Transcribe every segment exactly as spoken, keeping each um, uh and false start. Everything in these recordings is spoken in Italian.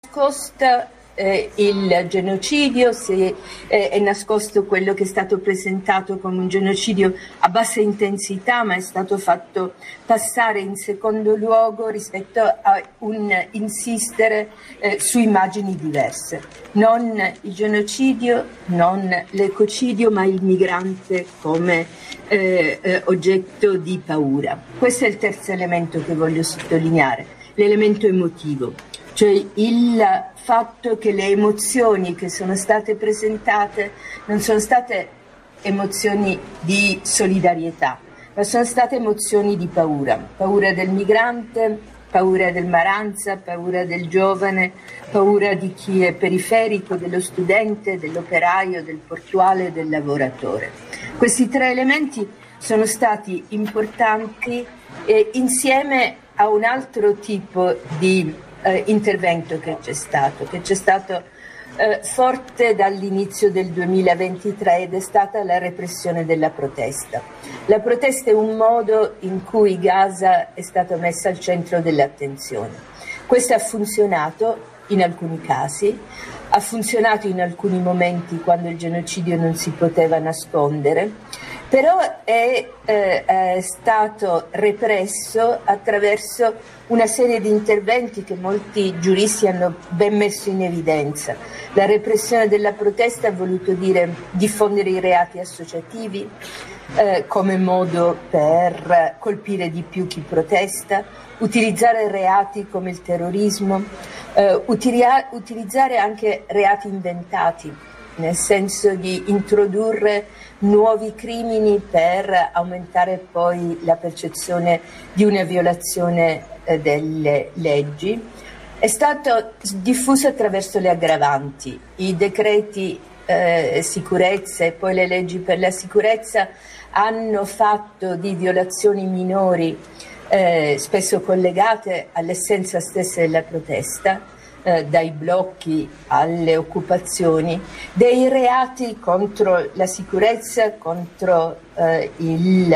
nascosta eh, il genocidio, se eh, è nascosto quello che è stato presentato come un genocidio a bassa intensità, ma è stato fatto passare in secondo luogo rispetto a un insistere eh, su immagini diverse. Non il genocidio, non l'ecocidio, ma il migrante come eh, eh, oggetto di paura. Questo è il terzo elemento che voglio sottolineare, l'elemento emotivo. Cioè il fatto che le emozioni che sono state presentate non sono state emozioni di solidarietà, ma sono state emozioni di paura, paura del migrante, paura del Maranza, paura del giovane, paura di chi è periferico, dello studente, dell'operaio, del portuale, del lavoratore. Questi tre elementi sono stati importanti eh, insieme a un altro tipo di Eh, intervento che c'è stato, che c'è stato eh, forte dall'inizio del duemilaventitré ed è stata la repressione della protesta. La protesta è un modo in cui Gaza è stata messa al centro dell'attenzione. Questo ha funzionato in alcuni casi, ha funzionato in alcuni momenti quando il genocidio non si poteva nascondere, però è, eh, è stato represso attraverso una serie di interventi che molti giuristi hanno ben messo in evidenza. La repressione della protesta ha voluto dire diffondere i reati associativi eh, come modo per colpire di più chi protesta, utilizzare reati come il terrorismo, eh, utilia- utilizzare anche reati inventati, nel senso di introdurre nuovi crimini per aumentare poi la percezione di una violazione eh, delle leggi. È stato diffuso attraverso le aggravanti, i decreti eh, sicurezza e poi le leggi per la sicurezza hanno fatto di violazioni minori eh, spesso collegate all'essenza stessa della protesta, Eh, dai blocchi alle occupazioni, dei reati contro la sicurezza, contro eh, il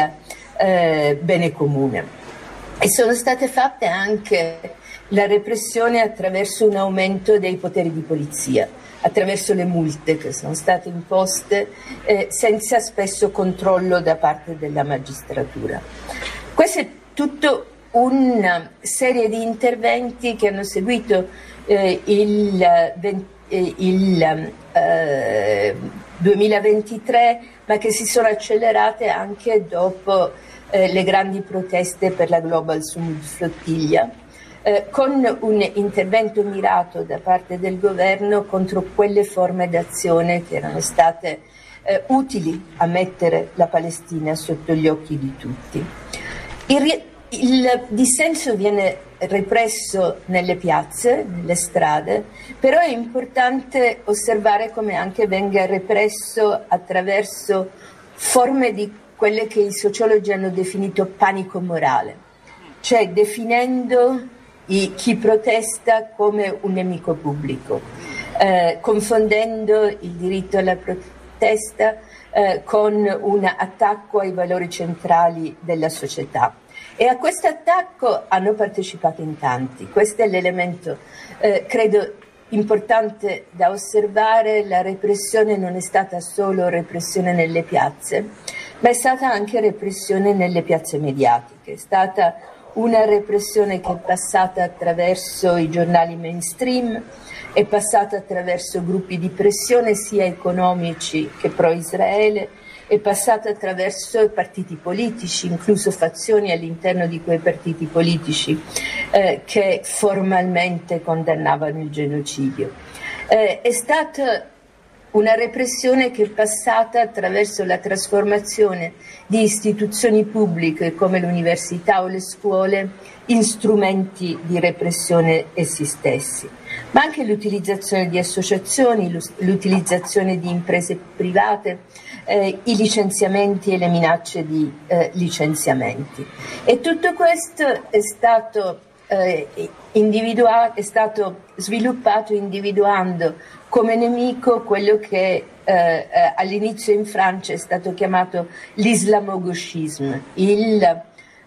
eh, bene comune. E sono state fatte anche la repressione attraverso un aumento dei poteri di polizia, attraverso le multe che sono state imposte eh, senza spesso controllo da parte della magistratura. Questo è tutto una serie di interventi che hanno seguito Eh, il, eh, il eh, duemilaventitré, ma che si sono accelerate anche dopo eh, le grandi proteste per la Global Summit Flottiglia, eh, con un intervento mirato da parte del governo contro quelle forme d'azione che erano state eh, utili a mettere la Palestina sotto gli occhi di tutti. Il, il dissenso viene represso nelle piazze, nelle strade, però è importante osservare come anche venga represso attraverso forme di quelle che i sociologi hanno definito panico morale, cioè definendo i, chi protesta come un nemico pubblico, eh, confondendo il diritto alla protesta eh, con un attacco ai valori centrali della società. E a questo attacco hanno partecipato in tanti. Questo è l'elemento, eh, credo, importante da osservare. La repressione non è stata solo repressione nelle piazze, ma è stata anche repressione nelle piazze mediatiche. È stata una repressione che è passata attraverso i giornali mainstream, è passata attraverso gruppi di pressione sia economici che pro-Israele, è passata attraverso i partiti politici, incluso fazioni all'interno di quei partiti politici eh, che formalmente condannavano il genocidio. Eh, è stata una repressione che è passata attraverso la trasformazione di istituzioni pubbliche come l'università o le scuole in strumenti di repressione essi stessi, ma anche l'utilizzazione di associazioni, l'utilizzazione di imprese private, eh, i licenziamenti e le minacce di eh, licenziamenti. E tutto questo è stato, eh, individuato, è stato sviluppato individuando come nemico quello che eh, eh, all'inizio in Francia è stato chiamato l'islamogauchisme, il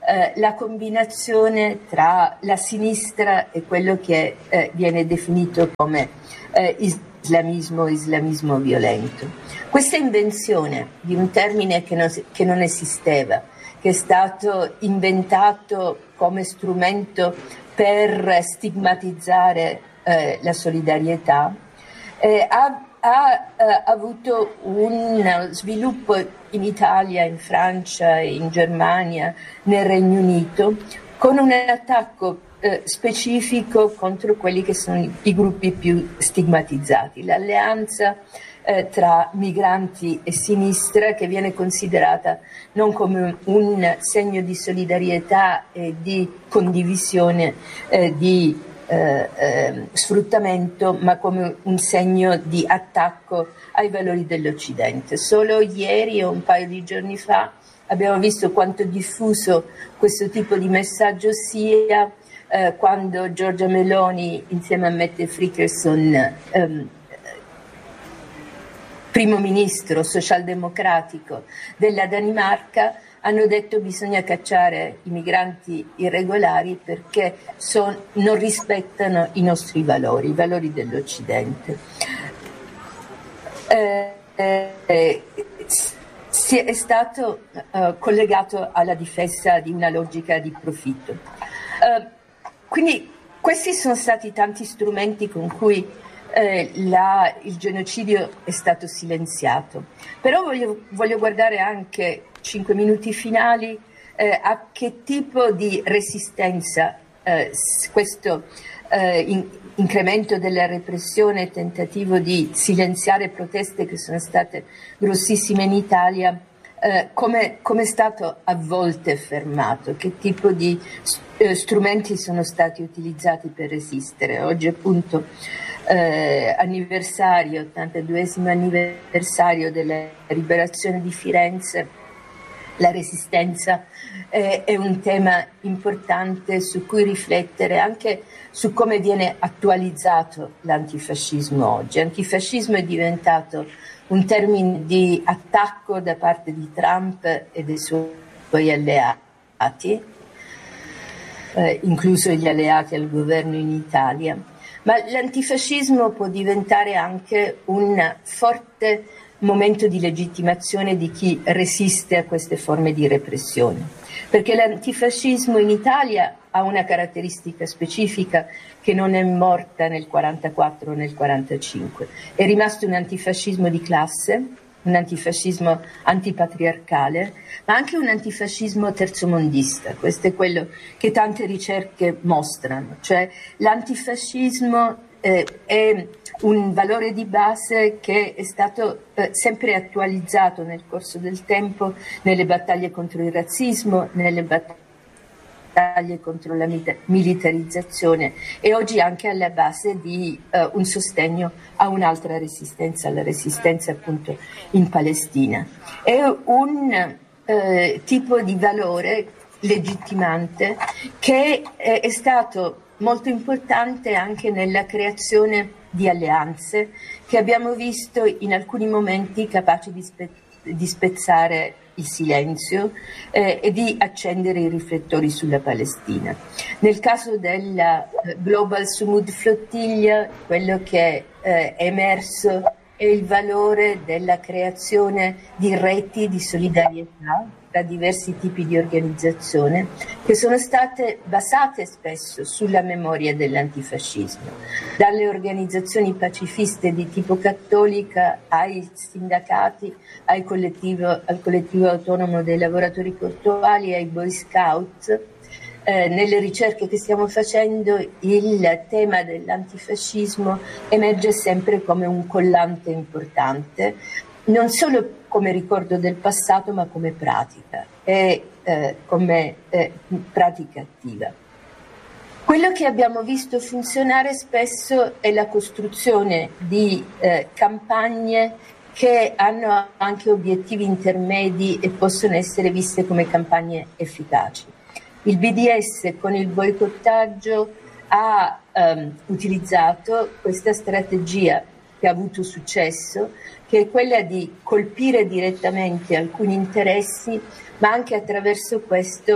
eh, la combinazione tra la sinistra e quello che eh, viene definito come eh, islamismo, islamismo violento. Questa invenzione di un termine che non, che non esisteva, che è stato inventato come strumento per stigmatizzare eh, la solidarietà, eh, ha, ha eh, avuto un sviluppo in Italia, in Francia, in Germania, nel Regno Unito, con un attacco eh, specifico contro quelli che sono i, i gruppi più stigmatizzati. L'alleanza eh, tra migranti e sinistra, che viene considerata non come un segno di solidarietà e di condivisione eh, di eh, eh, sfruttamento, ma come un segno di attacco ai valori dell'Occidente. Solo ieri o un paio di giorni fa abbiamo visto quanto diffuso questo tipo di messaggio sia eh, quando Giorgia Meloni insieme a Mette Frederiksen, ehm, primo ministro socialdemocratico della Danimarca, hanno detto bisogna cacciare i migranti irregolari perché son, non rispettano i nostri valori, i valori dell'Occidente. Eh, eh, si è stato eh, collegato alla difesa di una logica di profitto. Eh, quindi questi sono stati tanti strumenti con cui eh, la, il genocidio è stato silenziato. Però voglio, voglio guardare anche cinque minuti finali eh, a che tipo di resistenza eh, questo eh, in, incremento della repressione e tentativo di silenziare proteste che sono state grossissime in Italia, eh, come, come è stato a volte fermato, che tipo di eh, strumenti sono stati utilizzati per resistere. Oggi appunto eh, anniversario, ottantaduesimo anniversario della liberazione di Firenze. La resistenza eh, è un tema importante su cui riflettere, anche su come viene attualizzato l'antifascismo oggi. Antifascismo è diventato un termine di attacco da parte di Trump e dei suoi alleati, eh, incluso gli alleati al governo in Italia, ma l'antifascismo può diventare anche un forte momento di legittimazione di chi resiste a queste forme di repressione, perché l'antifascismo in Italia ha una caratteristica specifica che non è morta nel quarantaquattro o nel quarantacinque, è rimasto un antifascismo di classe, un antifascismo antipatriarcale, ma anche un antifascismo terzomondista. Questo è quello che tante ricerche mostrano, cioè l'antifascismo eh, è un valore di base che è stato eh, sempre attualizzato nel corso del tempo nelle battaglie contro il razzismo, nelle battaglie contro la militarizzazione e oggi anche alla base di eh, un sostegno a un'altra resistenza, la resistenza appunto in Palestina. È un eh, tipo di valore legittimante che eh, è stato molto importante anche nella creazione di alleanze che abbiamo visto in alcuni momenti capaci di, spe- di spezzare il silenzio eh, e di accendere i riflettori sulla Palestina. Nel caso della Global Sumud Flottiglia, quello che eh, è emerso è il valore della creazione di reti di solidarietà tra diversi tipi di organizzazione che sono state basate spesso sulla memoria dell'antifascismo, dalle organizzazioni pacifiste di tipo cattolica ai sindacati, ai collettivo, al collettivo autonomo dei lavoratori portuali, ai Boy Scout. Eh, nelle ricerche che stiamo facendo il tema dell'antifascismo emerge sempre come un collante importante, non solo come ricordo del passato, ma come pratica e eh, come eh, pratica attiva. Quello che abbiamo visto funzionare spesso è la costruzione di eh, campagne che hanno anche obiettivi intermedi e possono essere viste come campagne efficaci. Il B D S con il boicottaggio ha ehm, utilizzato questa strategia che ha avuto successo, che è quella di colpire direttamente alcuni interessi, ma anche attraverso questo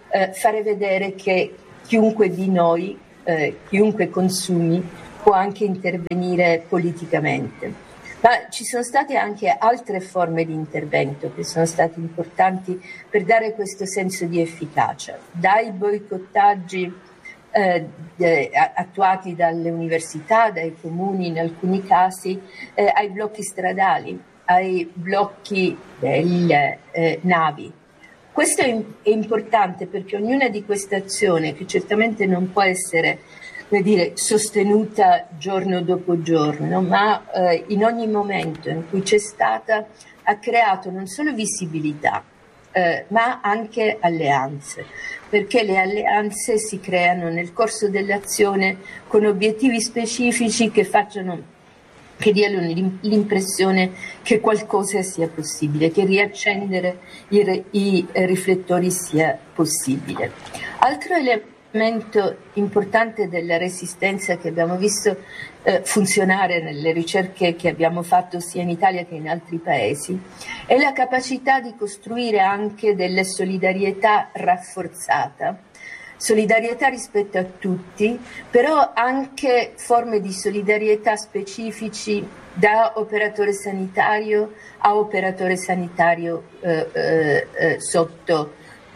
eh, fare vedere che chiunque di noi, eh, chiunque consumi, può anche intervenire politicamente. Ma ci sono state anche altre forme di intervento che sono state importanti per dare questo senso di efficacia, dai boicottaggi eh, eh, attuati dalle università, dai comuni in alcuni casi, eh, ai blocchi stradali, ai blocchi delle eh, navi. Questo è, è importante perché ognuna di queste azioni, che certamente non può essere, come dire, sostenuta giorno dopo giorno, ma eh, in ogni momento in cui c'è stata, ha creato non solo visibilità, eh, ma anche alleanze, perché le alleanze si creano nel corso dell'azione con obiettivi specifici che facciano, che diano l'impressione che qualcosa sia possibile, che riaccendere i, i riflettori sia possibile. Altro elemento importante della resistenza che abbiamo visto eh, funzionare nelle ricerche che abbiamo fatto sia in Italia che in altri paesi è la capacità di costruire anche delle solidarietà rafforzata, solidarietà rispetto a tutti, però anche forme di solidarietà specifici da operatore sanitario a operatore sanitario eh, eh, eh, sotto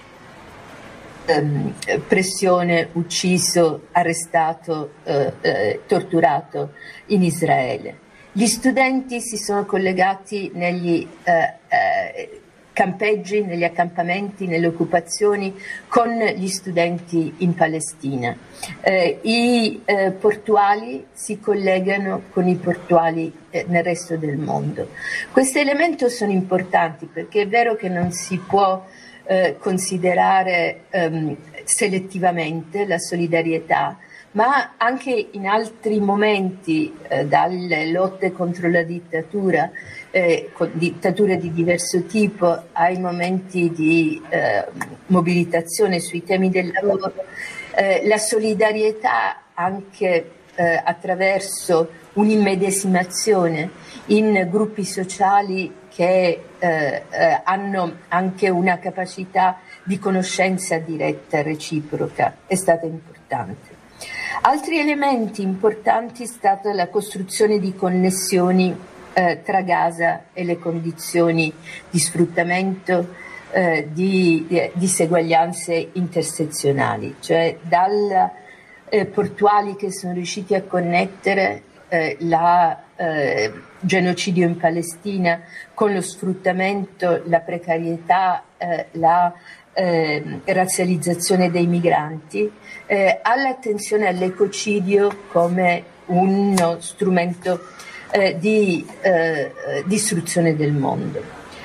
ehm, pressione, ucciso, arrestato, eh, eh, torturato in Israele. Gli studenti si sono collegati negli eh, eh, campeggi, negli accampamenti, nelle occupazioni con gli studenti in Palestina. Eh, I eh, portuali si collegano con i portuali eh, nel resto del mondo. Questi elementi sono importanti perché è vero che non si può eh, considerare ehm, selettivamente la solidarietà, ma anche in altri momenti, eh, dalle lotte contro la dittatura, eh, con dittature di diverso tipo, ai momenti di eh, mobilitazione sui temi del lavoro, eh, la solidarietà anche eh, attraverso un'immedesimazione in gruppi sociali che eh, eh, hanno anche una capacità di conoscenza diretta, reciproca, è stata importante. Altri elementi importanti è stata la costruzione di connessioni eh, tra Gaza e le condizioni di sfruttamento, eh, di, di diseguaglianze intersezionali, cioè dal eh, portuali che sono riusciti a connettere eh, la eh, genocidio in Palestina con lo sfruttamento, la precarietà, eh, la Eh, razzializzazione dei migranti, eh, all'attenzione all'ecocidio come uno strumento eh, di eh, distruzione del mondo.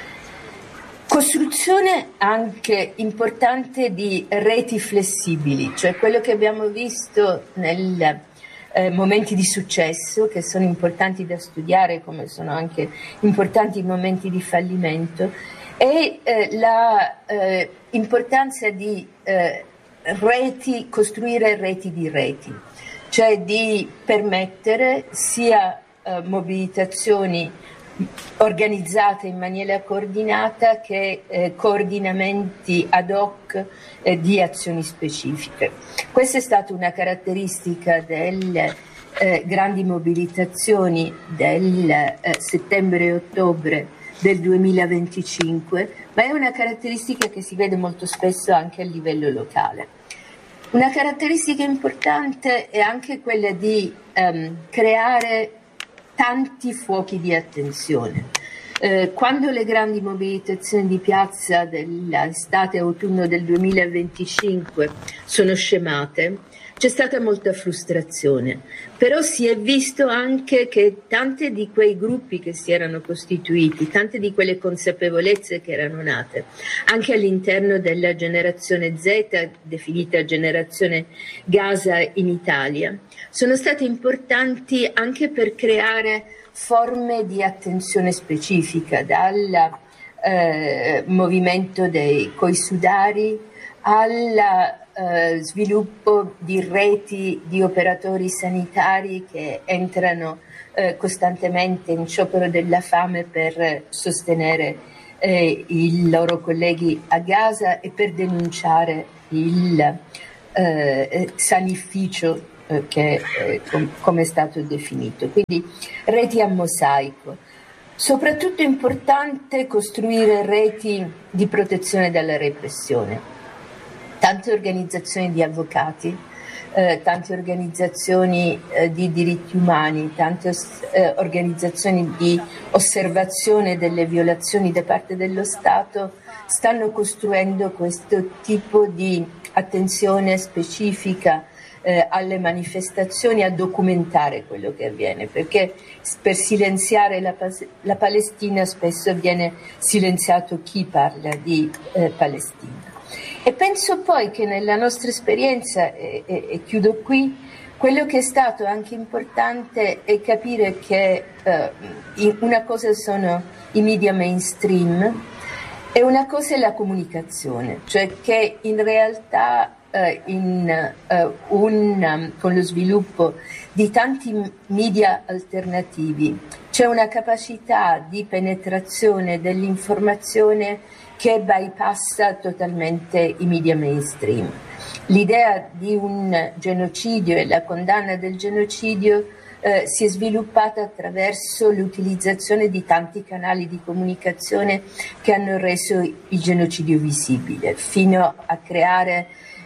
Costruzione anche importante di reti flessibili, cioè quello che abbiamo visto nei eh, momenti di successo, che sono importanti da studiare, come sono anche importanti i momenti di fallimento, e eh, la eh, importanza di eh, reti, costruire reti di reti, cioè di permettere sia eh, mobilitazioni organizzate in maniera coordinata che eh, coordinamenti ad hoc eh, di azioni specifiche. Questa è stata una caratteristica delle eh, grandi mobilitazioni del eh, settembre e ottobre del duemilaventicinque, ma è una caratteristica che si vede molto spesso anche a livello locale. Una caratteristica importante è anche quella di ehm, creare tanti fuochi di attenzione. Eh, quando le grandi mobilitazioni di piazza dell'estate e autunno del duemilaventicinque sono scemate, c'è stata molta frustrazione, però si è visto anche che tante di quei gruppi che si erano costituiti, tante di quelle consapevolezze che erano nate, anche all'interno della generazione Z, definita generazione Gaza in Italia, sono state importanti anche per creare forme di attenzione specifica, dal eh, movimento dei coisudari al eh, sviluppo di reti di operatori sanitari che entrano eh, costantemente in sciopero della fame per sostenere eh, i loro colleghi a Gaza e per denunciare il eh, sanificio eh, che eh, com- come è stato definito. Quindi reti a mosaico. Soprattutto importante costruire reti di protezione dalla repressione. Tante organizzazioni di avvocati, eh, tante organizzazioni eh, di diritti umani, tante eh, organizzazioni di osservazione delle violazioni da parte dello Stato stanno costruendo questo tipo di attenzione specifica eh, alle manifestazioni, a documentare quello che avviene, perché per silenziare la, la Palestina spesso viene silenziato chi parla di eh, Palestina. E penso poi che nella nostra esperienza, e, e, e chiudo qui, quello che è stato anche importante è capire che eh, una cosa sono i media mainstream e una cosa è la comunicazione, cioè che in realtà eh, in, eh, un, con lo sviluppo di tanti media alternativi c'è una capacità di penetrazione dell'informazione che bypassa totalmente i media mainstream. L'idea di un genocidio e la condanna del genocidio eh, si è sviluppata attraverso l'utilizzazione di tanti canali di comunicazione che hanno reso il genocidio visibile, fino a creare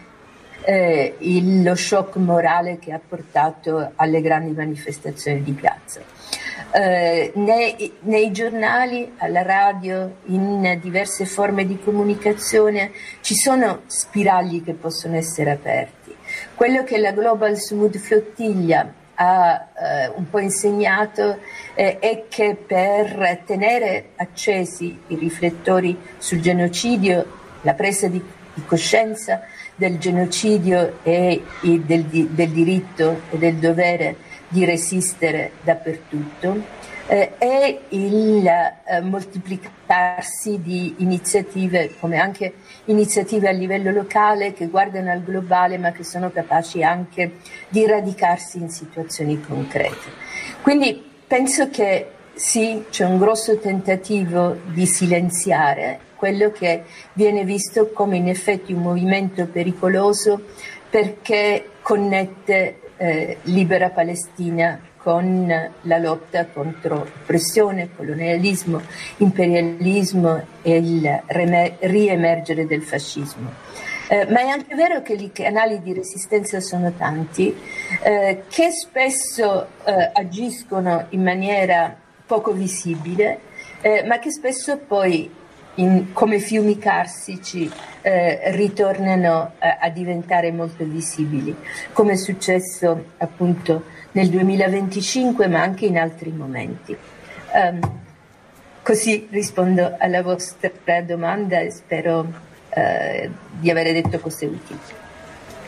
eh, il, lo shock morale che ha portato alle grandi manifestazioni di piazza. Eh, nei, nei giornali, alla radio, in diverse forme di comunicazione ci sono spiragli che possono essere aperti. Quello che la Global Smooth Flottiglia ha eh, un po' insegnato eh, è che per tenere accesi i riflettori sul genocidio, la presa di, di coscienza del genocidio e, e del, del diritto e del dovere di resistere dappertutto, eh, e il eh, moltiplicarsi di iniziative, come anche iniziative a livello locale che guardano al globale ma che sono capaci anche di radicarsi in situazioni concrete. Quindi penso che sì, c'è un grosso tentativo di silenziare quello che viene visto come in effetti un movimento pericoloso, perché connette Eh, Libera Palestina con la lotta contro oppressione, colonialismo, imperialismo e il riemergere del fascismo. Eh, ma è anche vero che i canali di resistenza sono tanti, eh, che spesso eh, agiscono in maniera poco visibile, eh, ma che spesso poi In, come fiumi carsici eh, ritornano a, a diventare molto visibili, come è successo appunto nel duemilaventicinque ma anche in altri momenti. Um, così rispondo alla vostra domanda e spero eh, di aver detto cose utili.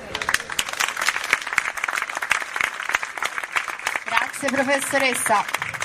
Grazie professoressa.